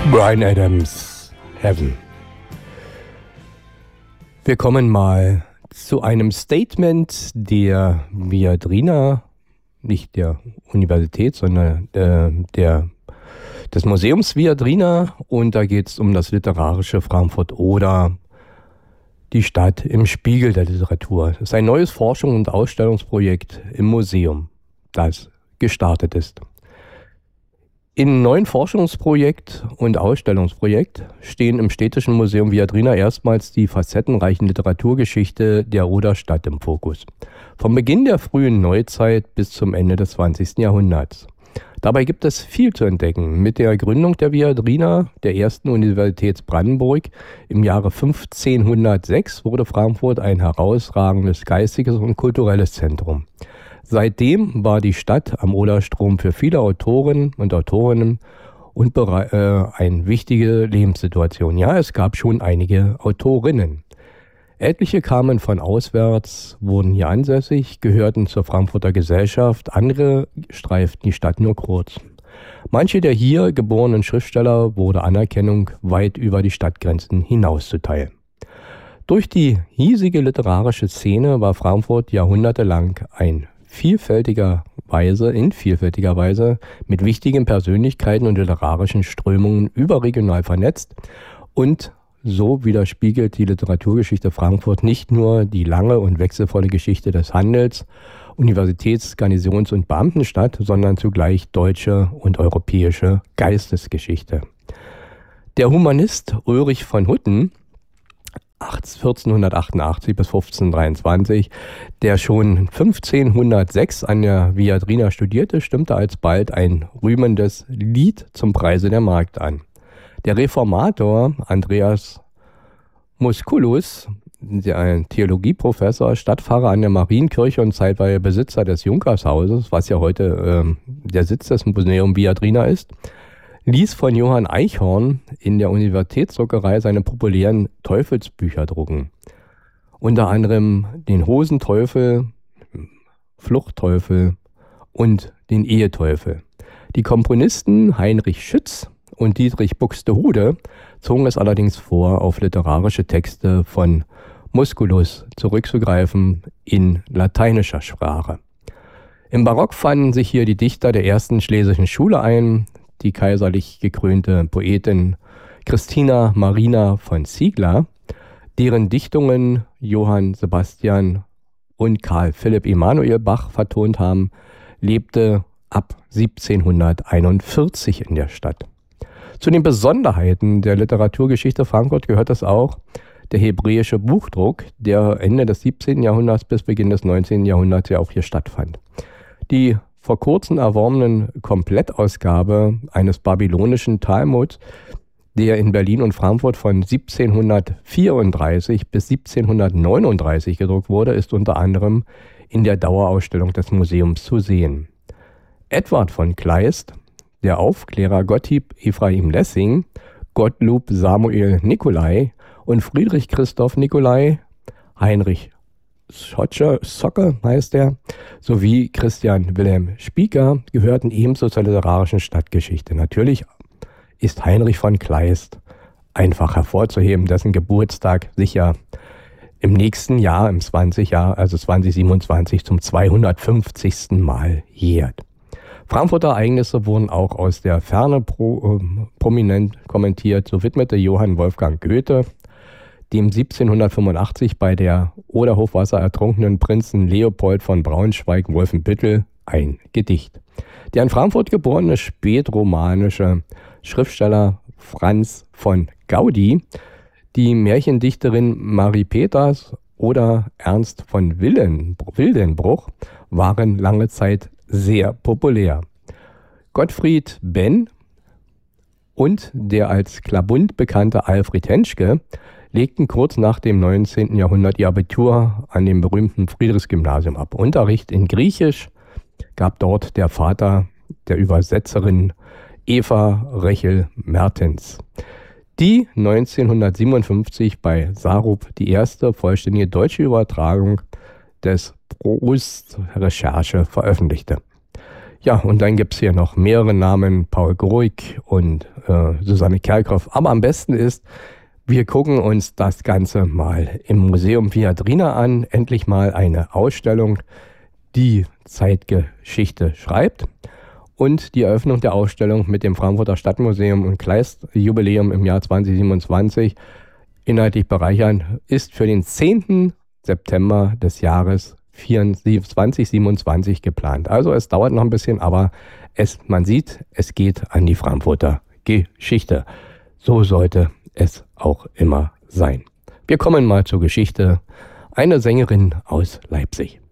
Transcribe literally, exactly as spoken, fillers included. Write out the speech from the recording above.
Bryan Adams, Heaven. Wir kommen mal zu einem Statement der Viadrina, nicht der Universität, sondern äh, der, des Museums Viadrina. Und da geht es um das literarische Frankfurt oder die Stadt im Spiegel der Literatur. Das ist ein neues Forschungs- und Ausstellungsprojekt im Museum, das gestartet ist. Im neuen Forschungsprojekt und Ausstellungsprojekt stehen im Städtischen Museum Viadrina erstmals die facettenreichen Literaturgeschichte der Ruhrstadt im Fokus. Vom Beginn der frühen Neuzeit bis zum Ende des zwanzigsten Jahrhunderts. Dabei gibt es viel zu entdecken. Mit der Gründung der Viadrina, der ersten Universität Brandenburg, im Jahre fünfzehnhundertsechs wurde Frankfurt ein herausragendes geistiges und kulturelles Zentrum. Seitdem war die Stadt am Oderstrom für viele Autoren und Autorinnen und bere- äh, eine wichtige Lebenssituation. Ja, es gab schon einige Autorinnen. Etliche kamen von auswärts, wurden hier ansässig, gehörten zur Frankfurter Gesellschaft, andere streiften die Stadt nur kurz. Manche der hier geborenen Schriftsteller wurde Anerkennung weit über die Stadtgrenzen hinaus zuteil. Durch die hiesige literarische Szene war Frankfurt jahrhundertelang ein vielfältiger Weise, in vielfältiger Weise mit wichtigen Persönlichkeiten und literarischen Strömungen überregional vernetzt, und so widerspiegelt die Literaturgeschichte Frankfurt nicht nur die lange und wechselvolle Geschichte des Handels, Universitäts-, Garnisons- und Beamtenstadt, sondern zugleich deutsche und europäische Geistesgeschichte. Der Humanist Ulrich von Hutten, vierzehnhundertachtundachtzig bis fünfzehnhundertdreiundzwanzig, der schon fünfzehnhundertsechs an der Viadrina studierte, stimmte alsbald ein rühmendes Lied zum Preise der Markt an. Der Reformator Andreas Musculus, ein Theologieprofessor, Stadtpfarrer an der Marienkirche und zeitweilig Besitzer des Junkershauses, was ja heute äh, der Sitz des Museum Viadrina ist, ließ von Johann Eichhorn in der Universitätsdruckerei seine populären Teufelsbücher drucken. Unter anderem den Hosenteufel, Fluchtteufel und den Eheteufel. Die Komponisten Heinrich Schütz und Dietrich Buxtehude zogen es allerdings vor, auf literarische Texte von Musculus zurückzugreifen in lateinischer Sprache. Im Barock fanden sich hier die Dichter der ersten schlesischen Schule ein, die kaiserlich gekrönte Poetin Christina Marina von Ziegler, deren Dichtungen Johann Sebastian und Karl Philipp Emanuel Bach vertont haben, lebte ab siebzehnhunderteinundvierzig in der Stadt. Zu den Besonderheiten der Literaturgeschichte Frankfurt gehört es auch der hebräische Buchdruck, der Ende des siebzehnten Jahrhunderts bis Beginn des neunzehnten Jahrhunderts ja auch hier stattfand. Die vor kurzem erworbenen Komplettausgabe eines babylonischen Talmuds, der in Berlin und Frankfurt von siebzehnhundertvierunddreißig bis siebzehnhundertneununddreißig gedruckt wurde, ist unter anderem in der Dauerausstellung des Museums zu sehen. Edward von Kleist, der Aufklärer Gottlieb Ephraim Lessing, Gottlob Samuel Nicolai und Friedrich Christoph Nicolai, Heinrich Schotsche, Socke heißt er, sowie Christian Wilhelm Spieker gehörten ebenso zur literarischen Stadtgeschichte. Natürlich ist Heinrich von Kleist einfach hervorzuheben, dessen Geburtstag sicher im nächsten Jahr, im zwanzig Jahr, also zweitausendsiebenundzwanzig, zum zweihundertfünfzigsten Mal jährt. Frankfurter Ereignisse wurden auch aus der Ferne pro, äh, prominent kommentiert. So widmete Johann Wolfgang Goethe dem siebzehnhundertfünfundachtzig bei der Oderhochwasser ertrunkenen Prinzen Leopold von Braunschweig-Wolfenbüttel ein Gedicht. Der in Frankfurt geborene spätromanische Schriftsteller Franz von Gaudi, die Märchendichterin Marie Peters oder Ernst von Wilden, Wildenbruch waren lange Zeit sehr populär. Gottfried Benn und der als Klabund bekannte Alfred Henschke legten kurz nach dem neunzehnten Jahrhundert ihr Abitur an dem berühmten Friedrichsgymnasium ab. Unterricht in Griechisch gab dort der Vater der Übersetzerin Eva Rechel Mertens, die neunzehnhundertsiebenundfünfzig bei Sarup die erste vollständige deutsche Übertragung des Proust-Recherche veröffentlichte. Ja, und dann gibt es hier noch mehrere Namen, Paul Groig und äh, Susanne Kerkhoff. Aber am besten ist, wir gucken uns das Ganze mal im Museum Viadrina an. Endlich mal eine Ausstellung, die Zeitgeschichte schreibt. Und die Eröffnung der Ausstellung mit dem Frankfurter Stadtmuseum und Kleist-Jubiläum im Jahr zwanzig siebenundzwanzig inhaltlich bereichern, ist für den zehnten September des Jahres zwanzig siebenundzwanzig geplant. Also es dauert noch ein bisschen, aber es, man sieht, es geht an die Frankfurter Geschichte. So sollte es auch immer sein. Wir kommen mal zur Geschichte. Eine Sängerin aus Leipzig.